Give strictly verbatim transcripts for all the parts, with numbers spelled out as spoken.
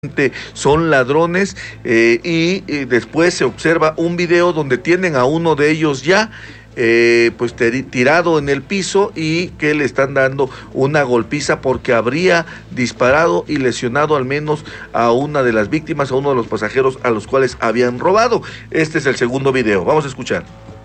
son ladrones eh, y, y después se observa un video donde tienen a uno de ellos ya eh, pues tirado en el piso y que le están dando una golpiza porque habría disparado y lesionado al menos a una de las víctimas, a uno de los pasajeros a los cuales habían robado. Este es el segundo video, vamos a escuchar.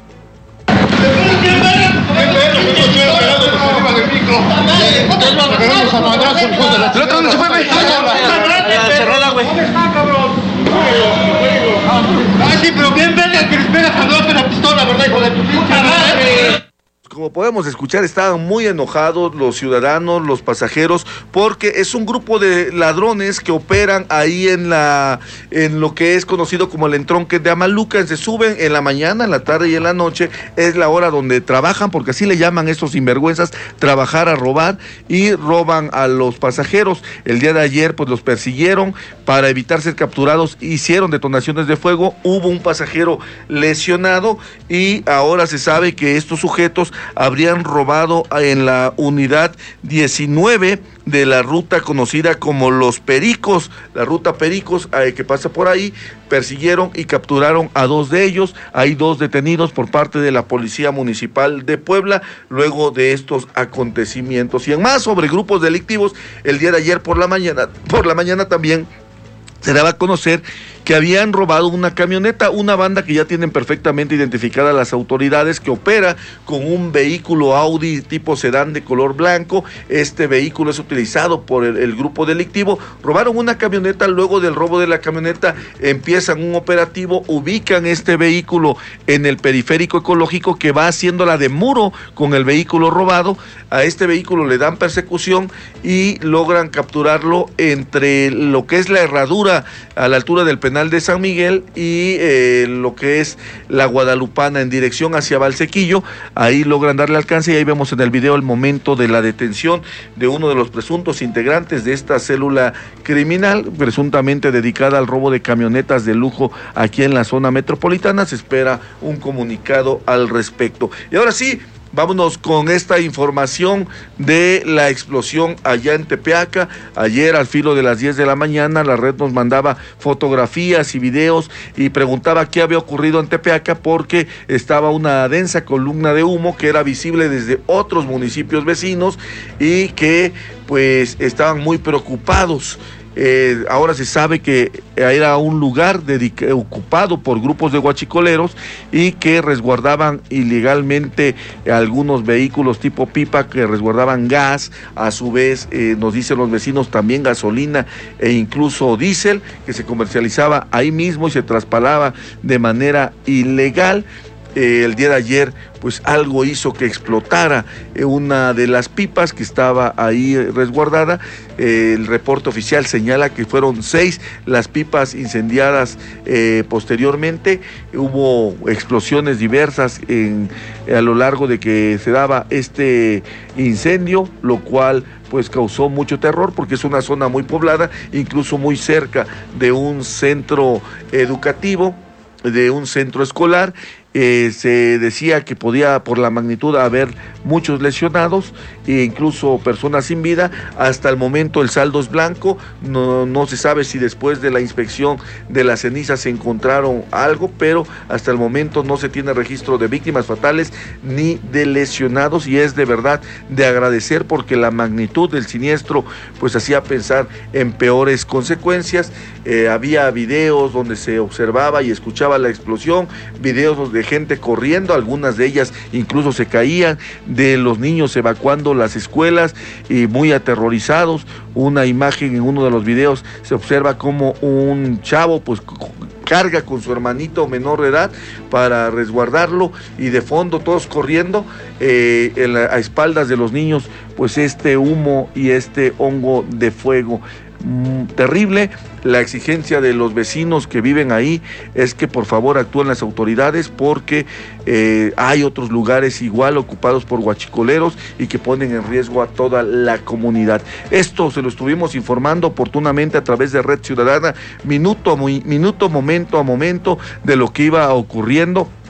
Como podemos escuchar, estaban muy enojados los ciudadanos, los pasajeros, porque es un grupo de ladrones que operan ahí en la en lo que es conocido como el entronque de Amalucan. Se suben en la mañana, en la tarde y en la noche, es la hora donde trabajan, porque así le llaman estos sinvergüenzas, trabajar a robar, y roban a los pasajeros. El día de ayer pues los persiguieron para evitar ser capturados, hicieron detonaciones de fuego, hubo un pasajero lesionado y ahora se sabe que estos sujetos habrían robado en la unidad diecinueve de la ruta conocida como Los Pericos, la ruta Pericos eh, que pasa por ahí. Persiguieron y capturaron a dos de ellos. Hay dos detenidos por parte de la Policía Municipal de Puebla luego de estos acontecimientos. Y en más sobre grupos delictivos, el día de ayer por la mañana, por la mañana también se daba a conocer que habían robado una camioneta, una banda que ya tienen perfectamente identificada las autoridades, que opera con un vehículo Audi tipo sedán de color blanco. Este vehículo es utilizado por el, el grupo delictivo. Robaron una camioneta, luego del robo de la camioneta empiezan un operativo, ubican este vehículo en el periférico ecológico que va haciéndola de muro con el vehículo robado. A este vehículo le dan persecución y logran capturarlo entre lo que es la herradura a la altura del penal de San Miguel y eh, lo que es la Guadalupana en dirección hacia Valsequillo. Ahí logran darle alcance y ahí vemos en el video el momento de la detención de uno de los presuntos integrantes de esta célula criminal, presuntamente dedicada al robo de camionetas de lujo aquí en la zona metropolitana. Se espera un comunicado al respecto. Y ahora sí, vámonos con esta información de la explosión allá en Tepeaca. Ayer al filo de las diez de la mañana la red nos mandaba fotografías y videos y preguntaba qué había ocurrido en Tepeaca, porque estaba una densa columna de humo que era visible desde otros municipios vecinos y que pues estaban muy preocupados. Eh, ahora se sabe que era un lugar dedica- ocupado por grupos de guachicoleros y que resguardaban ilegalmente algunos vehículos tipo pipa, que resguardaban gas, a su vez eh, nos dicen los vecinos también gasolina e incluso diésel que se comercializaba ahí mismo y se traspalaba de manera ilegal. Eh, el día de ayer pues algo hizo que explotara eh, una de las pipas que estaba ahí eh, resguardada. Eh, el reporte oficial señala que fueron seis las pipas incendiadas eh, posteriormente. Hubo explosiones diversas en, a lo largo de que se daba este incendio, lo cual pues causó mucho terror porque es una zona muy poblada, incluso muy cerca de un centro educativo, de un centro escolar. Eh, se decía que podía, por la magnitud, haber muchos lesionados e incluso personas sin vida. Hasta el momento el saldo es blanco. No, no se sabe si después de la inspección de las cenizas se encontraron algo, pero hasta el momento no se tiene registro de víctimas fatales ni de lesionados, y es de verdad de agradecer porque la magnitud del siniestro pues hacía pensar en peores consecuencias. Eh, había videos donde se observaba y escuchaba la explosión, videos de gente corriendo, algunas de ellas incluso se caían, de los niños evacuando las escuelas y muy aterrorizados. Una imagen en uno de los videos se observa como un chavo pues carga con su hermanito menor de edad para resguardarlo, y de fondo todos corriendo eh, en la, a espaldas de los niños pues este humo y este hongo de fuego. Mm, terrible. La exigencia de los vecinos que viven ahí es que por favor actúen las autoridades, porque eh, hay otros lugares igual ocupados por guachicoleros y que ponen en riesgo a toda la comunidad. Esto se lo estuvimos informando oportunamente a través de Red Ciudadana, minuto a minuto, momento a momento, de lo que iba ocurriendo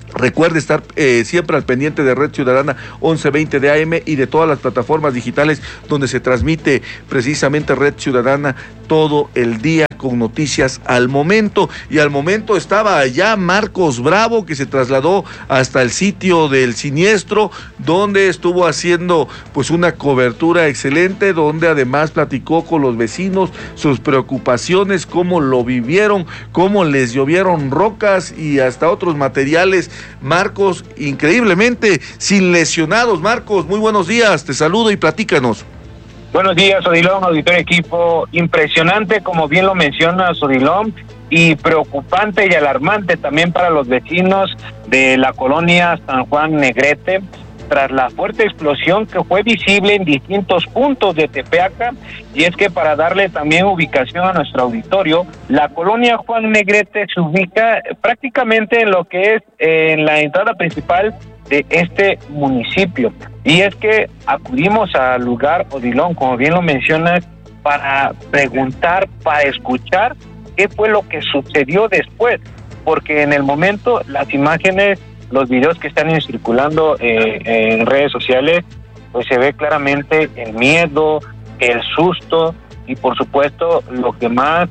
Recuerde estar eh, siempre al pendiente de Red Ciudadana once veinte de A M y de todas las plataformas digitales donde se transmite precisamente Red Ciudadana todo el día con noticias al momento. Y al momento estaba allá Marcos Bravo, que se trasladó hasta el sitio del siniestro, donde estuvo haciendo pues una cobertura excelente, donde además platicó con los vecinos sus preocupaciones, cómo lo vivieron, cómo les llovieron rocas y hasta otros materiales. Marcos, increíblemente sin lesionados. Marcos, muy buenos días, te saludo y platícanos. Buenos días, Odilon, auditorio equipo. Impresionante, como bien lo menciona Odilon, y preocupante y alarmante también para los vecinos de la colonia San Juan Negrete, tras la fuerte explosión que fue visible en distintos puntos de Tepeaca. Y es que, para darle también ubicación a nuestro auditorio, la colonia Juan Negrete se ubica prácticamente en lo que es eh, en la entrada principal de este municipio. Y es que acudimos al lugar, Odilon, como bien lo mencionas, para preguntar, para escuchar qué fue lo que sucedió después, porque en el momento las imágenes, los videos que están circulando eh, en redes sociales, pues se ve claramente el miedo, el susto, y por supuesto lo que más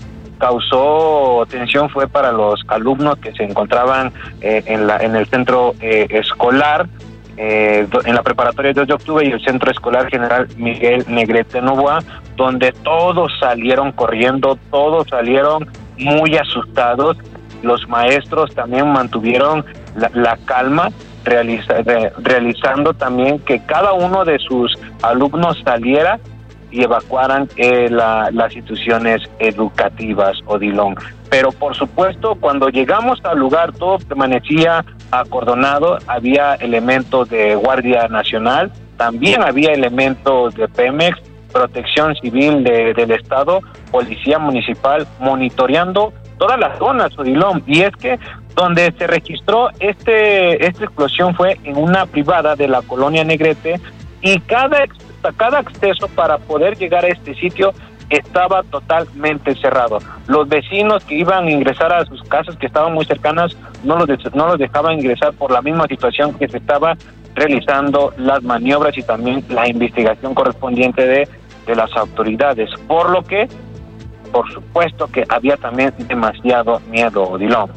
causó tensión fue para los alumnos que se encontraban eh, en la en el centro eh, escolar, eh, en la preparatoria dos de octubre y el centro escolar General Miguel Negrete Novoa, donde todos salieron corriendo, todos salieron muy asustados. Los maestros también mantuvieron la, la calma, realiza, re, realizando también que cada uno de sus alumnos saliera y evacuaran eh, la, las instituciones educativas, Odilon. Pero por supuesto, cuando llegamos al lugar, todo permanecía acordonado, había elementos de Guardia Nacional, también había elementos de Pemex, Protección Civil de, del Estado, Policía Municipal, monitoreando todas las zonas, Odilon. Y es que donde se registró este esta explosión fue en una privada de la colonia Negrete, y cada cada acceso para poder llegar a este sitio estaba totalmente cerrado. Los vecinos que iban a ingresar a sus casas, que estaban muy cercanas, no los, de, no los dejaban ingresar por la misma situación que se estaba realizando las maniobras y también la investigación correspondiente de, de las autoridades. Por lo que, por supuesto que había también demasiado miedo, Odilon.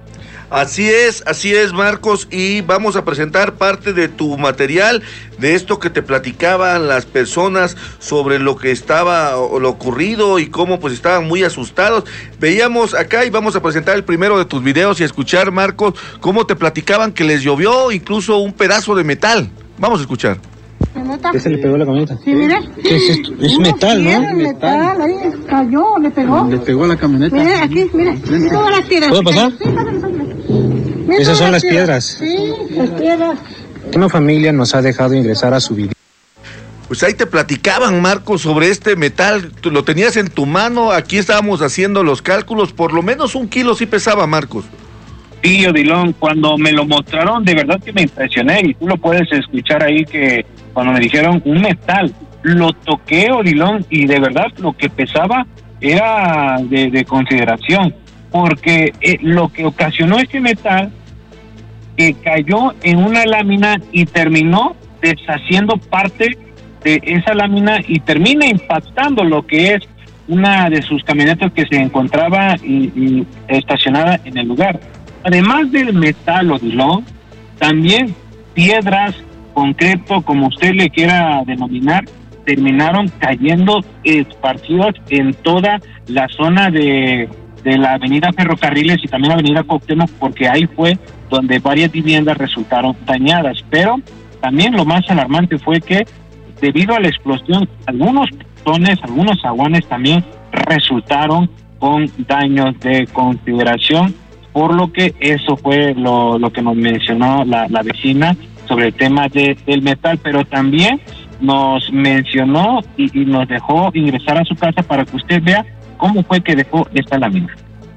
Así es, así es, Marcos, y vamos a presentar parte de tu material, de esto que te platicaban las personas sobre lo que estaba, o lo ocurrido y cómo pues estaban muy asustados. Veíamos acá y vamos a presentar el primero de tus videos y a escuchar, Marcos, cómo te platicaban que les llovió incluso un pedazo de metal. Vamos a escuchar. ¿Ese le pegó la camioneta? Sí, mire. ¿Qué es esto? Es Uno metal, ¿no? metal, metal, ahí cayó, le pegó. Le pegó a la camioneta. Mire, aquí, mire, todas las piedras. ¿Puedo pasar? Sí, pásale, pásale. Esas son las piedras. Sí, las piedras. Una familia nos ha dejado ingresar a su video. Pues ahí te platicaban, Marcos, sobre este metal. Tú lo tenías en tu mano, aquí estábamos haciendo los cálculos, por lo menos un kilo sí pesaba, Marcos. Sí, Odilon, cuando me lo mostraron, de verdad que me impresioné, y tú lo puedes escuchar ahí, que cuando me dijeron un metal, lo toqué, Odilon, y de verdad lo que pesaba era de, de consideración, porque eh, lo que ocasionó este metal, que cayó en una lámina y terminó deshaciendo parte de esa lámina y termina impactando lo que es una de sus camionetas que se encontraba y, y estacionada en el lugar. Además del metal, Odilon, también piedras, concreto, como usted le quiera denominar, terminaron cayendo esparcidas en toda la zona de, de la avenida Ferrocarriles y también la avenida Cuauhtémoc, porque ahí fue donde varias viviendas resultaron dañadas. Pero también lo más alarmante fue que, debido a la explosión, algunos tones, algunos aguanes también resultaron con daños de consideración, por lo que eso fue lo, lo que nos mencionó la, la vecina sobre el tema de, del metal, pero también nos mencionó y, y nos dejó ingresar a su casa para que usted vea cómo fue que dejó esta lámina.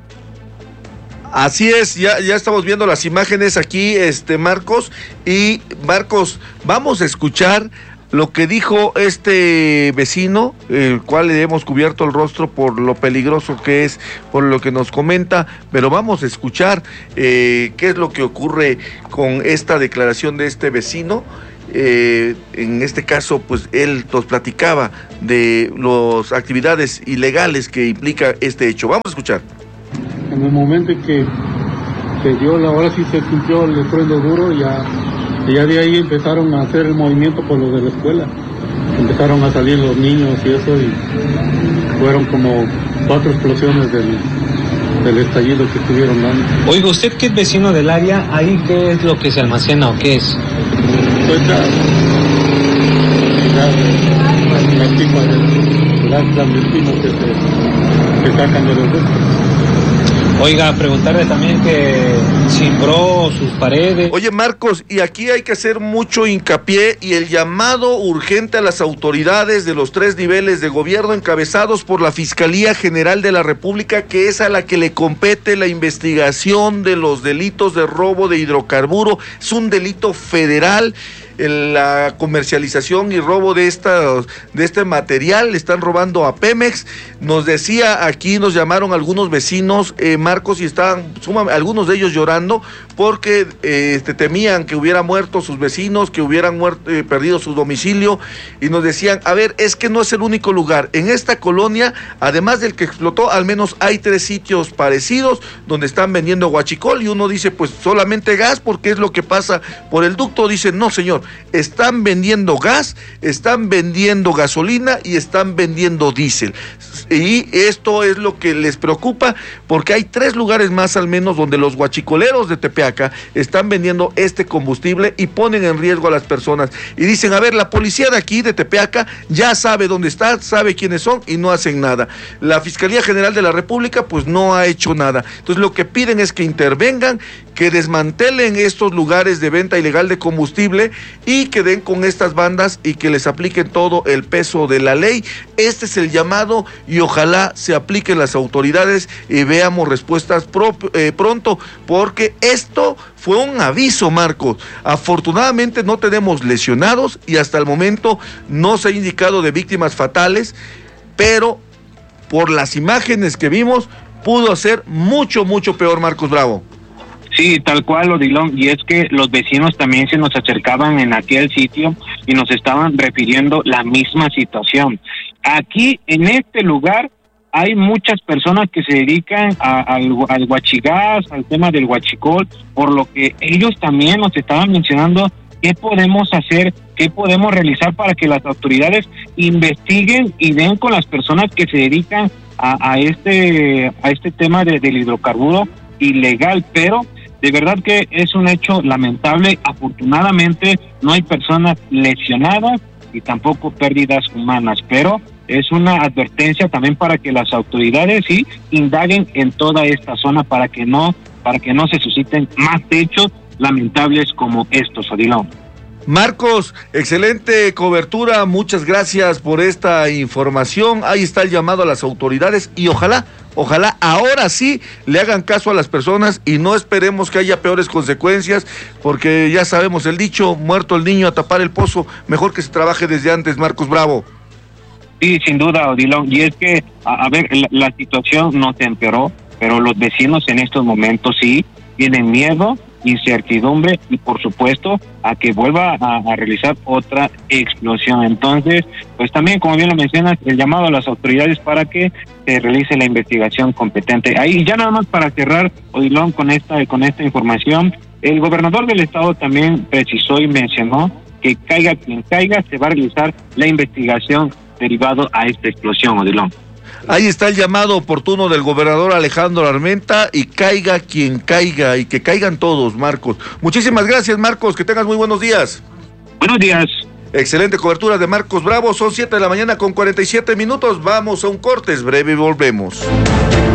Así es, ya, ya estamos viendo las imágenes aquí, este Marcos, y Marcos, vamos a escuchar lo que dijo este vecino, el cual le hemos cubierto el rostro por lo peligroso que es, por lo que nos comenta, pero vamos a escuchar eh, qué es lo que ocurre con esta declaración de este vecino. Eh, en este caso, pues él nos platicaba de las actividades ilegales que implica este hecho. Vamos a escuchar. En el momento en que se dio la hora, sí se sintió el estruendo duro, ya, y ya de ahí empezaron a hacer el movimiento por los de la escuela. Empezaron a salir los niños y eso, y fueron como cuatro explosiones del, del estallido que estuvieron dando. Oiga, usted que es vecino del área, ¿ahí qué es lo que se almacena o qué es? Pues gas, gas, la pipa del gas clandestino que se que sacan de los ductos. Oiga, preguntarle también que cimbró sus paredes. Oye, Marcos, y aquí hay que hacer mucho hincapié y el llamado urgente a las autoridades de los tres niveles de gobierno encabezados por la Fiscalía General de la República, que es a la que le compete la investigación de los delitos de robo de hidrocarburo. Es un delito federal. La comercialización y robo de esta, de este material, le están robando a Pemex. Nos decía aquí, nos llamaron algunos vecinos, eh, Marcos, y estaban suma, algunos de ellos llorando porque eh, este, temían que hubiera muerto sus vecinos, que hubieran muerto, eh, perdido su domicilio, y nos decían, a ver, es que no es el único lugar. En esta colonia, además del que explotó, al menos hay tres sitios parecidos donde están vendiendo huachicol, y uno dice, pues solamente gas, porque es lo que pasa por el ducto. Dice, no señor, están vendiendo gas, están vendiendo gasolina y están vendiendo diésel. Y esto es lo que les preocupa, porque hay tres lugares más al menos donde los huachicoleros de Tepeaca están vendiendo este combustible y ponen en riesgo a las personas. Y dicen, a ver, la policía de aquí, de Tepeaca, ya sabe dónde está, sabe quiénes son y no hacen nada. La Fiscalía General de la República, pues no ha hecho nada. Entonces lo que piden es que intervengan, que desmantelen estos lugares de venta ilegal de combustible y que den con estas bandas y que les apliquen todo el peso de la ley. Este es el llamado y ojalá se apliquen las autoridades y veamos respuestas pro, eh, pronto, porque esto fue un aviso, Marcos. Afortunadamente no tenemos lesionados y hasta el momento no se ha indicado de víctimas fatales, pero por las imágenes que vimos pudo ser mucho, mucho peor, Marcos Bravo. Sí, tal cual, Odilon, y es que los vecinos también se nos acercaban en aquel sitio y nos estaban refiriendo la misma situación. Aquí, en este lugar, hay muchas personas que se dedican a, al, al huachigás, al tema del huachicol, por lo que ellos también nos estaban mencionando qué podemos hacer, qué podemos realizar para que las autoridades investiguen y den con las personas que se dedican a, a este a este tema de, del hidrocarburo ilegal, pero de verdad que es un hecho lamentable. Afortunadamente no hay personas lesionadas y tampoco pérdidas humanas, pero es una advertencia también para que las autoridades sí indaguen en toda esta zona para que no para que no se susciten más hechos lamentables como estos, Odilon. Marcos, excelente cobertura, muchas gracias por esta información. Ahí está el llamado a las autoridades y ojalá, ojalá ahora sí le hagan caso a las personas y no esperemos que haya peores consecuencias, porque ya sabemos el dicho, muerto el niño a tapar el pozo, mejor que se trabaje desde antes, Marcos Bravo. Sí, sin duda, Odilon, y es que, a, a ver, la, la situación no se empeoró, pero los vecinos en estos momentos sí tienen miedo, incertidumbre y por supuesto a que vuelva a, a realizar otra explosión. Entonces, pues también, como bien lo mencionas, el llamado a las autoridades para que se realice la investigación competente. Ahí ya nada más para cerrar, Odilon, con esta con esta información, el gobernador del estado también precisó y mencionó que caiga quien caiga, se va a realizar la investigación derivado a esta explosión, Odilon. Ahí está el llamado oportuno del gobernador Alejandro Armenta y caiga quien caiga y que caigan todos, Marcos. Muchísimas gracias, Marcos, que tengas muy buenos días. Buenos días. Excelente cobertura de Marcos Bravo, son siete de la mañana con cuarenta y siete minutos, vamos a un corte, es breve y volvemos.